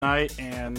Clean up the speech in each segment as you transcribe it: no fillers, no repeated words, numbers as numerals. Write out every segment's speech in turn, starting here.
night and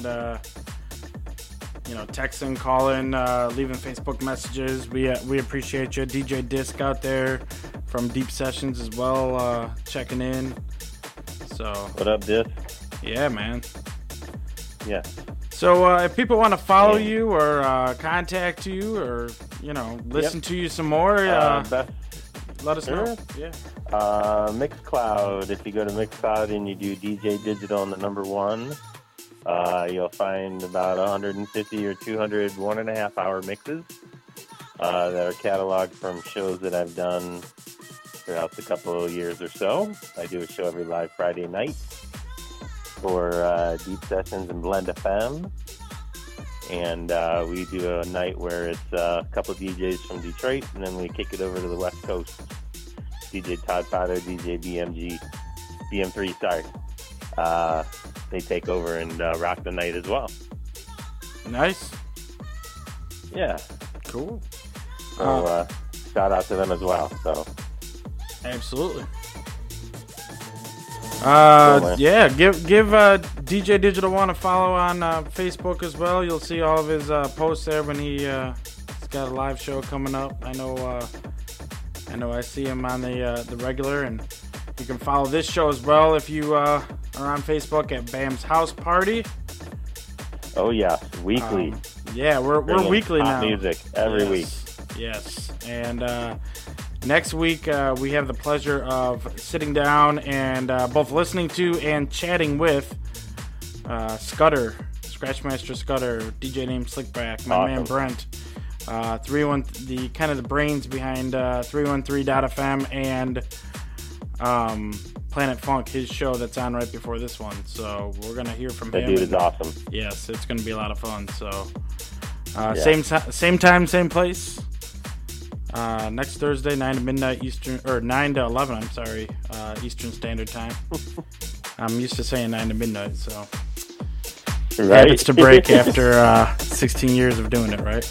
texting, calling, leaving Facebook messages. We appreciate you. DJ Disc out there from Deep Sessions as well, checking in. So what up, Disc? Yeah, man. Yeah. So if people want to follow you or contact you or listen to you some more, let us know. Yeah. Mixcloud. If you go to Mixcloud and you do DJ Digital and the number 1, you'll find about 150 or 200 1.5-hour mixes that are cataloged from shows that I've done throughout the couple of years or so. I do a show every live Friday night for Deep Sessions and Blend FM. And we do a night where it's a couple of DJs from Detroit, and then we kick it over to the West Coast. DJ Todd Potter, DJ BM3, sorry. They take over and rock the night as well. Nice. Yeah. Cool. So shout out to them as well. So. Absolutely. Yeah, give DJ Digital One a follow on Facebook as well. You'll see all of his posts there when he's got a live show coming up. I know I see him on the regular, and you can follow this show as well if you are on Facebook at Bam's House Party. Oh yeah, weekly. Yeah, we're weekly now. Music every week. Yes, and next week we have the pleasure of sitting down and both listening to and chatting with Scudder, Scratchmaster Scudder, DJ named Slickback, my man Brent. 313, the kind of the brains behind 313.fm and Planet Funk, his show that's on right before this one. So we're gonna hear from him. That dude is awesome. Yes, it's gonna be a lot of fun. So same time, same place. Next Thursday, 9 to midnight Eastern, or 9 to 11. I'm sorry, Eastern Standard Time. I'm used to saying 9 to midnight, so habits to break after 16 years of doing it, right?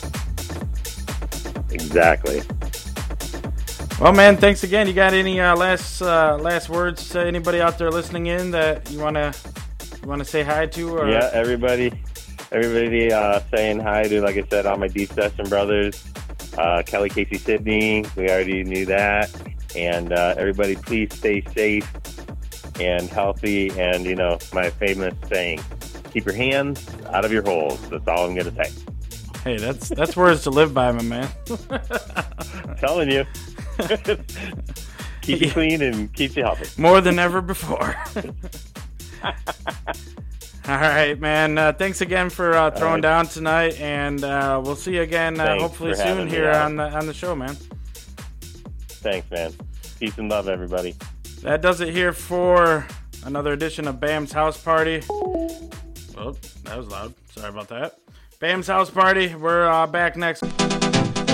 Exactly. Well, man, thanks again. You got any last words to anybody out there listening in that you wanna say hi to? Or? Yeah, everybody saying hi to, like I said, all my Deep Session brothers, Kelly, Casey, Sydney. We already knew that, and everybody, please stay safe and healthy. And my famous saying, keep your hands out of your holes. That's all I'm gonna say. Hey, that's words to live by, my man. I'm telling you. Keep you clean and keep you healthy. More than ever before. All right, man. Thanks again for throwing down tonight, and we'll see you again hopefully soon here on the show, man. Thanks, man. Peace and love, everybody. That does it here for another edition of Bam's House Party. Oh, that was loud. Sorry about that. Bam's House Party. We're back next.